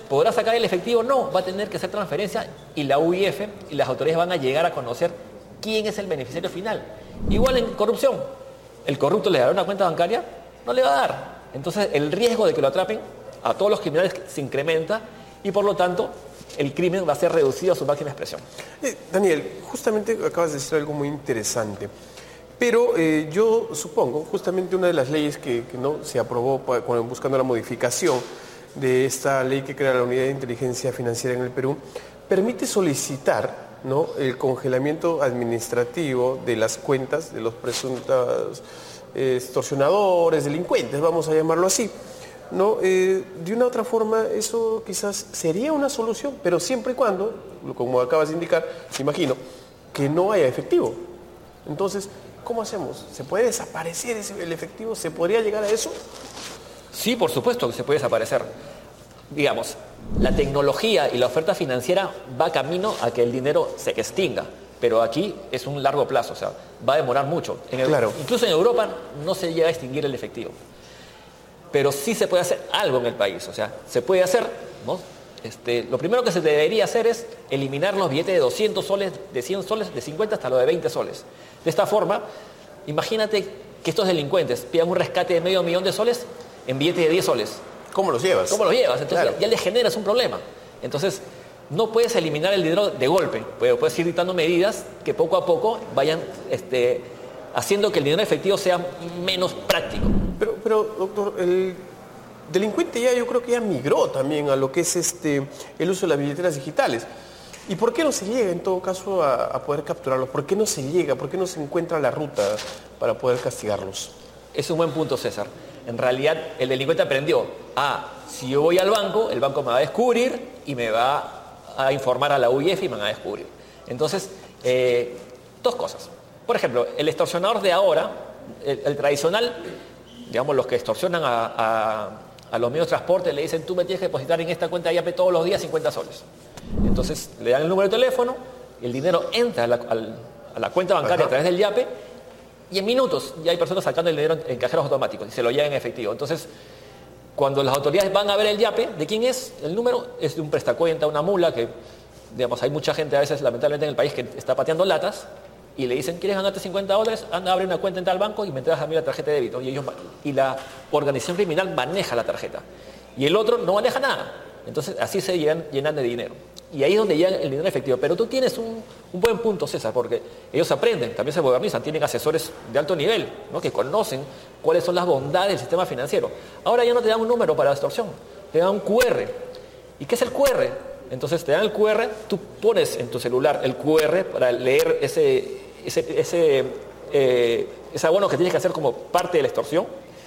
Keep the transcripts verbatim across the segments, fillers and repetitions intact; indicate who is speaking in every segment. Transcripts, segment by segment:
Speaker 1: ¿podrá sacar el efectivo? No, va a tener que hacer transferencia y la U I F y las autoridades van a llegar a conocer quién es el beneficiario final. Igual en corrupción, ¿el corrupto le dará una cuenta bancaria? No le va a dar. Entonces el riesgo de que lo atrapen a todos los criminales se incrementa y por lo tanto el crimen va a ser reducido a su máxima expresión.
Speaker 2: Eh, Daniel, justamente acabas de decir algo muy interesante, pero eh, yo supongo, justamente una de las leyes que, que no se aprobó pa- cuando- buscando la modificación de esta ley que crea la Unidad de Inteligencia Financiera en el Perú, permite solicitar, ¿no?, el congelamiento administrativo de las cuentas de los presuntos eh, extorsionadores, delincuentes, vamos a llamarlo así. ¿No? Eh, de una u otra forma, eso quizás sería una solución, pero siempre y cuando, como acabas de indicar, me imagino, que no haya efectivo. Entonces, ¿cómo hacemos? ¿Se puede desaparecer ese, el efectivo? ¿Se podría llegar a eso?
Speaker 1: Sí, por supuesto que se puede desaparecer. Digamos, la tecnología y la oferta financiera va camino a que el dinero se extinga, pero aquí es un largo plazo, o sea, va a demorar mucho. En el,
Speaker 2: claro.
Speaker 1: Incluso en Europa no se llega a extinguir el efectivo. Pero sí se puede hacer algo en el país, o sea, se puede hacer, ¿no? Este, lo primero que se debería hacer es eliminar los billetes de doscientos soles, de cien soles, de cincuenta hasta los de veinte soles. De esta forma, imagínate que estos delincuentes pidan un rescate de medio millón de soles en billetes de diez soles.
Speaker 2: ¿Cómo los llevas?
Speaker 1: ¿Cómo los llevas? Entonces
Speaker 2: Claro.
Speaker 1: ya, ya le generas un problema. Entonces, no puedes eliminar el dinero de golpe, pero puedes ir dictando medidas que poco a poco vayan este, haciendo que el dinero efectivo sea menos práctico.
Speaker 2: Pero, pero, doctor, el delincuente ya yo creo que ya migró también a lo que es este el uso de las billeteras digitales. ¿Y por qué no se llega en todo caso a, a poder capturarlos? ¿Por qué no se llega? ¿Por qué no se encuentra la ruta para poder castigarlos?
Speaker 1: Es un buen punto, César. En realidad, el delincuente aprendió, ah, si yo voy al banco, el banco me va a descubrir y me va a informar a la U I F y me van a descubrir. Entonces, eh, dos cosas. Por ejemplo, el extorsionador de ahora, el, el tradicional, digamos, los que extorsionan a, a, a los medios de transporte, le dicen, tú me tienes que depositar en esta cuenta de IAPE todos los días cincuenta soles. Entonces, le dan el número de teléfono, el dinero entra a la, al, a la cuenta bancaria Ajá. a través del IAPE, y en minutos ya hay personas sacando el dinero en cajeros automáticos y se lo llevan en efectivo. Entonces, cuando las autoridades van a ver el IAPE, ¿de quién es? El número es de un prestacuenta, una mula, que, digamos, hay mucha gente a veces, lamentablemente, en el país que está pateando latas, y le dicen, ¿quieres ganarte cincuenta dólares? Anda, abre una cuenta en tal banco y me entregas a mí la tarjeta de débito. Y, ellos, y la organización criminal maneja la tarjeta. Y el otro no maneja nada. Entonces, así se llenan, llenan de dinero. Y ahí es donde llega el dinero efectivo. Pero tú tienes un, un buen punto, César, porque ellos aprenden, también se modernizan, tienen asesores de alto nivel, ¿no?, que conocen cuáles son las bondades del sistema financiero. Ahora ya no te dan un número para la extorsión, te dan un Q R. ¿Y qué es el Q R? Entonces te dan el Q R, tú pones en tu celular el Q R para leer ese, ese, ese, eh, ese abono que tienes que hacer como parte de la extorsión.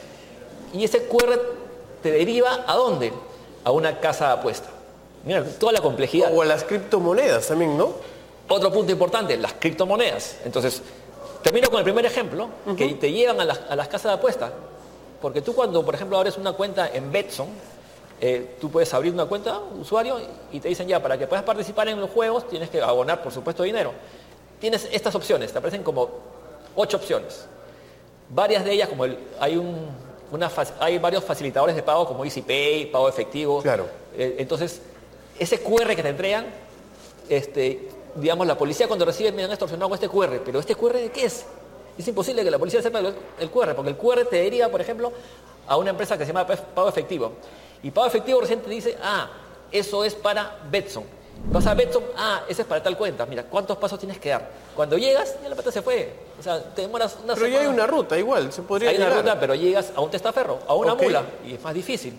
Speaker 1: Y ese Q R te deriva ¿a dónde? A una casa de apuesta. Mira, toda la complejidad.
Speaker 2: O a las criptomonedas también, ¿no?
Speaker 1: Otro punto importante, las criptomonedas. Entonces, termino con el primer ejemplo, uh-huh. que te llevan a las, a las casas de apuesta. Porque tú cuando, por ejemplo, abres una cuenta en Betson, eh, tú puedes abrir una cuenta, usuario, y te dicen ya, para que puedas participar en los juegos, tienes que abonar, por supuesto, dinero. Tienes estas opciones, te aparecen como ocho opciones. Varias de ellas, como el, hay un... Una, hay varios facilitadores de pago como EasyPay, pago efectivo.
Speaker 2: Claro.
Speaker 1: Eh, entonces, ese Q R que te entregan, este, digamos, la policía cuando recibe me han extorsionado con este Q R, pero ¿este Q R de qué es? Es imposible que la policía sepa el, el Q R, porque el Q R te deriva, por ejemplo, a una empresa que se llama Pago Efectivo. Y Pago Efectivo recién te dice, ah, eso es para Betson. Vas a Betson, ah, ese es para tal cuenta. Mira, ¿cuántos pasos tienes que dar? Cuando llegas, ya la plata se fue. O sea, te demoras una
Speaker 2: Pero
Speaker 1: semana.
Speaker 2: ya hay una ruta igual, se podría
Speaker 1: Hay
Speaker 2: llegar.
Speaker 1: una ruta, pero llegas a un testaferro, a una
Speaker 2: okay.
Speaker 1: mula, y es más difícil.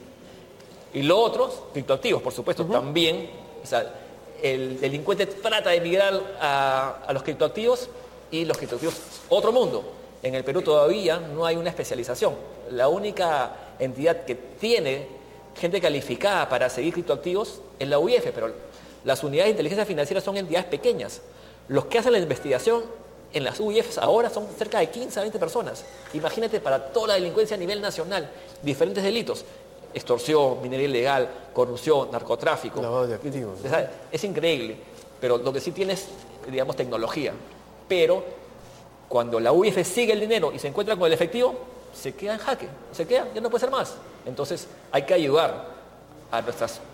Speaker 1: Y lo otro, criptoactivos, por supuesto, uh-huh. también. O sea, el delincuente trata de migrar a, a los criptoactivos y los criptoactivos, otro mundo. En el Perú todavía no hay una especialización. La única entidad que tiene gente calificada para seguir criptoactivos es la U I F, pero las unidades de inteligencia financiera son entidades pequeñas. Los que hacen la investigación en las U I Fs ahora son cerca de quince a veinte personas. Imagínate para toda la delincuencia a nivel nacional, diferentes delitos. Extorsión, minería ilegal, corrupción, narcotráfico.
Speaker 2: Lavado de activos.
Speaker 1: ¿No? Es increíble, pero lo que sí tiene es, digamos, tecnología. Pero cuando la U I F sigue el dinero y se encuentra con el efectivo, se queda en jaque, se queda, ya no puede ser más. Entonces hay que ayudar a nuestras